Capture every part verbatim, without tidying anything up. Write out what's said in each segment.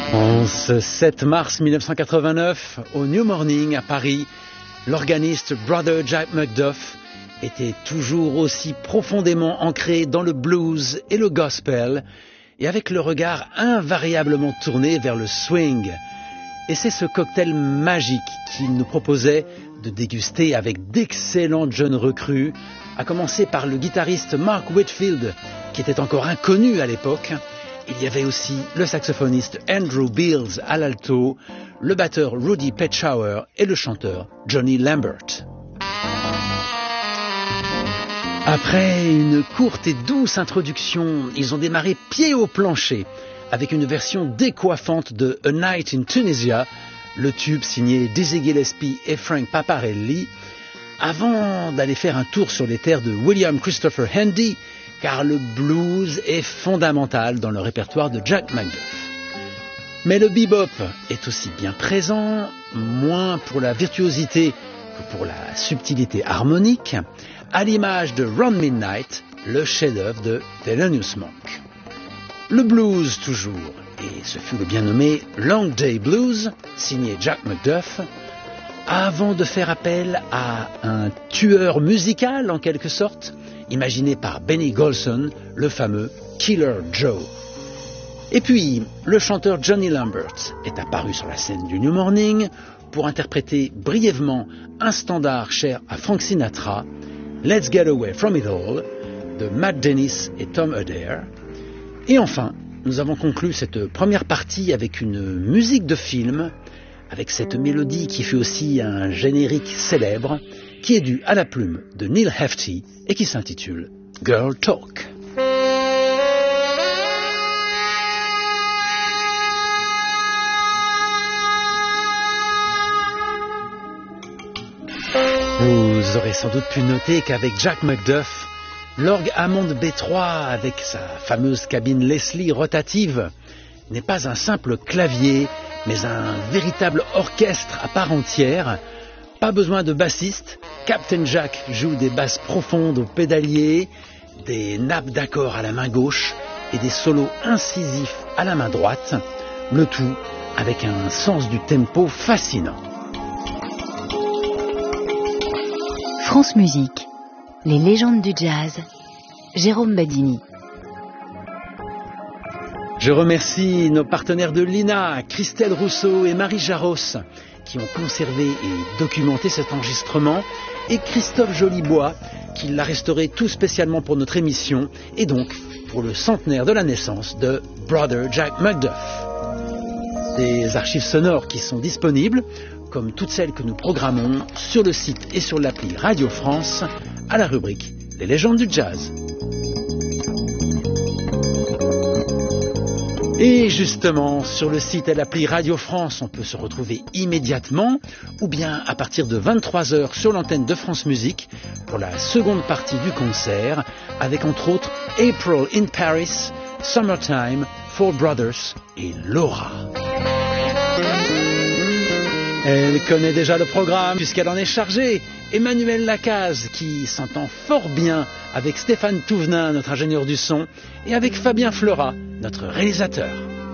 En ce sept mars mille neuf cent quatre-vingt-neuf, au New Morning à Paris, l'organiste Brother Jack Macduff était toujours aussi profondément ancré dans le blues et le gospel, et avec le regard invariablement tourné vers le swing. Et c'est ce cocktail magique qu'il nous proposait de déguster avec d'excellentes jeunes recrues, à commencer par le guitariste Mark Whitfield, qui était encore inconnu à l'époque. Il y avait aussi le saxophoniste Andrew Beals à l'alto, le batteur Rudy Petschauer et le chanteur Johnny Lambert. Après une courte et douce introduction, ils ont démarré pied au plancher avec une version décoiffante de A Night in Tunisia, le tube signé Dizzy Gillespie et Frank Paparelli, avant d'aller faire un tour sur les terres de William Christopher Handy, car le blues est fondamental dans le répertoire de Jack Macduff. Mais le bebop est aussi bien présent, moins pour la virtuosité que pour la subtilité harmonique, à l'image de Round Midnight, le chef-d'œuvre de Thelonious Monk. Le blues toujours, et ce fut le bien nommé Long Day Blues, signé Jack Macduff, avant de faire appel à un tueur musical en quelque sorte, imaginé par Benny Golson, le fameux Killer Joe. Et puis, le chanteur Johnny Lambert est apparu sur la scène du New Morning pour interpréter brièvement un standard cher à Frank Sinatra, Let's Get Away From It All, de Matt Dennis et Tom Adair. Et enfin, nous avons conclu cette première partie avec une musique de film, avec cette mélodie qui fut aussi un générique célèbre, qui est due à la plume de Neil Hefti et qui s'intitule Girl Talk. Vous aurez sans doute pu noter qu'avec Jack Macduff, l'orgue Hammond B trois avec sa fameuse cabine Leslie rotative n'est pas un simple clavier, mais un véritable orchestre à part entière. Pas besoin de bassiste, Captain Jack joue des basses profondes au pédalier, des nappes d'accords à la main gauche et des solos incisifs à la main droite, le tout avec un sens du tempo fascinant. France Musique, les légendes du jazz, Jérôme Badini. Je remercie nos partenaires de l'I N A, Christelle Rousseau et Marie Jaros, qui ont conservé et documenté cet enregistrement, et Christophe Jolibois, qui l'a restauré tout spécialement pour notre émission, et donc pour le centenaire de la naissance de Brother Jack Macduff. Des archives sonores qui sont disponibles, comme toutes celles que nous programmons, sur le site et sur l'appli Radio France, à la rubrique Les légendes du jazz. Et justement, sur le site et l'appli Radio France, on peut se retrouver immédiatement, ou bien à partir de vingt-trois heures sur l'antenne de France Musique, pour la seconde partie du concert, avec entre autres April in Paris, Summertime, Four Brothers et Laura. Elle connaît déjà le programme puisqu'elle en est chargée. Emmanuel Lacaze qui s'entend fort bien avec Stéphane Touvenin, notre ingénieur du son, et avec Fabien Fleurat, notre réalisateur.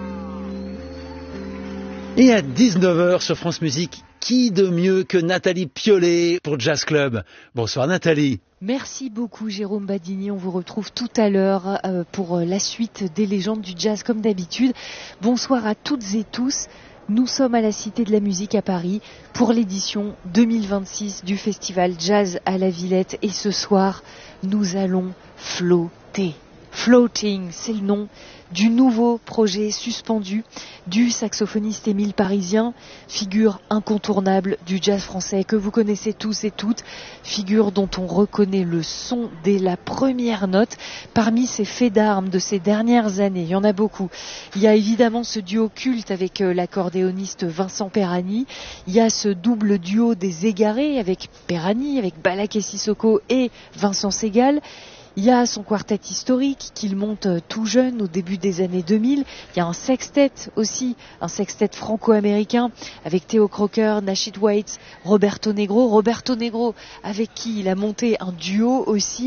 Et à dix-neuf heures sur France Musique, qui de mieux que Nathalie Piollet pour Jazz Club. Bonsoir Nathalie. Merci beaucoup Jérôme Badini, on vous retrouve tout à l'heure euh, pour la suite des légendes du jazz comme d'habitude. Bonsoir à toutes et tous. Nous sommes à la Cité de la Musique à Paris pour l'édition deux mille vingt-six du festival Jazz à la Villette. Et ce soir, nous allons flotter. Floating, c'est le nom du nouveau projet suspendu du saxophoniste Émile Parisien, figure incontournable du jazz français que vous connaissez tous et toutes, figure dont on reconnaît le son dès la première note. Parmi ces faits d'armes de ces dernières années, il y en a beaucoup. Il y a évidemment ce duo culte avec l'accordéoniste Vincent Perani, il y a ce double duo des Égarés avec Perani, avec Balaké Sissoko et Vincent Segal. Il y a son quartet historique qu'il monte tout jeune au début des années deux mille. Il y a un sextet aussi, un sextet franco-américain avec Theo Crocker, Nashid Waits, Roberto Negro. Roberto Negro avec qui il a monté un duo aussi.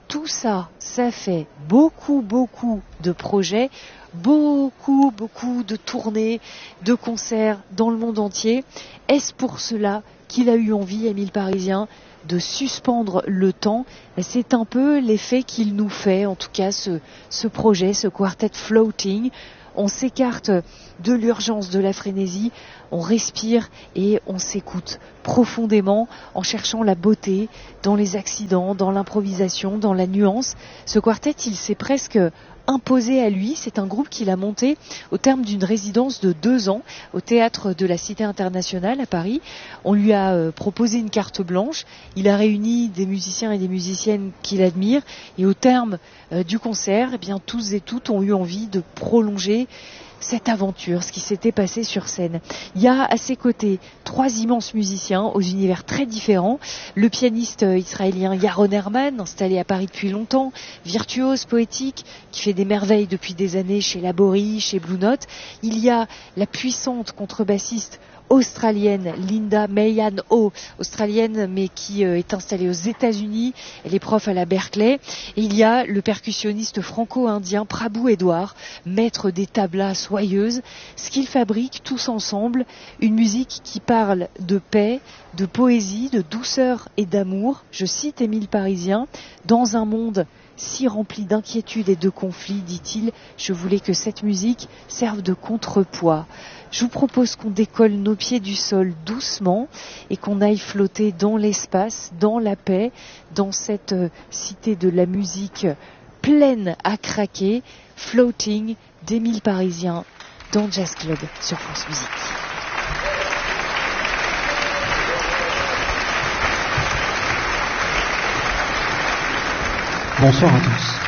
Tout ça, ça fait beaucoup, beaucoup de projets, beaucoup, beaucoup de tournées, de concerts dans le monde entier. Est-ce pour cela qu'il a eu envie, Émile Parisien, de suspendre le temps? C'est un peu l'effet qu'il nous fait, en tout cas, ce, ce projet, ce quartet Floating. On s'écarte de l'urgence, de la frénésie, on respire et on s'écoute profondément en cherchant la beauté dans les accidents, dans l'improvisation, dans la nuance. Ce quartet, il s'est presque imposé à lui. C'est un groupe qu'il a monté au terme d'une résidence de deux ans au théâtre de la Cité internationale à Paris. On lui a euh, proposé une carte blanche. Il a réuni des musiciens et des musiciennes qu'il admire. Et au terme euh, du concert, eh bien, tous et toutes ont eu envie de prolonger cette aventure, ce qui s'était passé sur scène. Il y a à ses côtés trois immenses musiciens aux univers très différents. Le pianiste israélien Yaron Herman, installé à Paris depuis longtemps, virtuose, poétique, qui fait des merveilles depuis des années chez Laborie, chez Blue Note. Il y a la puissante contrebassiste australienne Linda Mayan O, australienne mais qui euh, est installée aux États-Unis. Elle est prof à la Berkeley. Et il y a le percussionniste franco-indien Prabhu Edward, maître des tablas soyeuses. Ce qu'ils fabriquent tous ensemble, une musique qui parle de paix, de poésie, de douceur et d'amour. Je cite Émile Parisien, dans un monde si rempli d'inquiétudes et de conflits, dit-il, je voulais que cette musique serve de contrepoids. Je vous propose qu'on décolle nos pieds du sol doucement et qu'on aille flotter dans l'espace, dans la paix, dans cette euh, cité de la musique pleine à craquer, Floating d'Émile Parisien dans Jazz Club sur France Musique. Bonsoir à tous.